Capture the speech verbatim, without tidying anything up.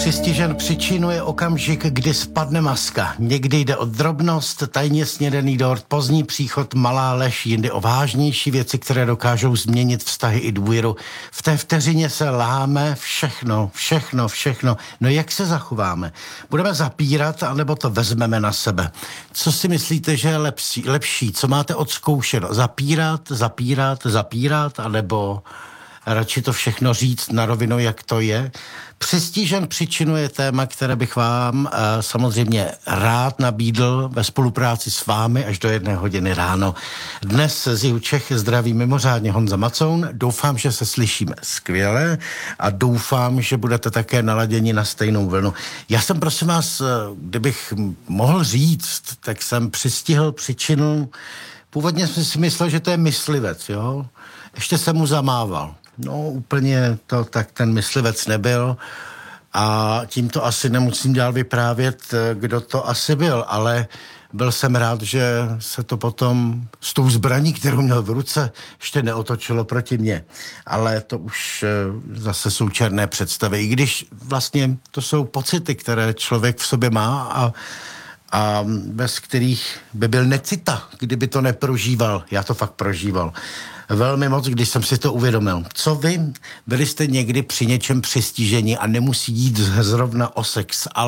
Přistižen příčinu je okamžik, kdy spadne maska. Někdy jde o drobnost, tajně snědený dort, pozdní příchod, malá lež, jindy o vážnější věci, které dokážou změnit vztahy i důvěru. V té vteřině se láme všechno, všechno, všechno. No jak se zachováme? Budeme zapírat, anebo to vezmeme na sebe? Co si myslíte, že je lepší? lepší? Co máte odzkoušeno? Zapírat, zapírat, zapírat, anebo radši to všechno říct na rovinu, jak to je? Přistižen příčinu je téma, které bych vám e, samozřejmě rád nabídl ve spolupráci s vámi až do jedné hodiny ráno. Dnes z Jihu Čech zdraví mimořádně Honza Macoun. Doufám, že se slyšíme skvěle a doufám, že budete také naladěni na stejnou vlnu. Já jsem, prosím vás, kdybych mohl říct, tak jsem přistihl příčinu. Původně jsem si myslel, že to je myslivec, jo? Ještě jsem mu zamával. No úplně to tak ten myslivec nebyl a tím to asi nemusím dál vyprávět, kdo to asi byl, ale byl jsem rád, že se to potom s tou zbraní, kterou měl v ruce, ještě neotočilo proti mně. Ale to už zase jsou černé představy, i když vlastně to jsou pocity, které člověk v sobě má a a bez kterých by byl necita, kdyby to neprožíval. Já to fakt prožíval velmi moc, když jsem si to uvědomil. Co vy? Byli jste někdy při něčem přistiženi a nemusí jít zrovna o sex, ale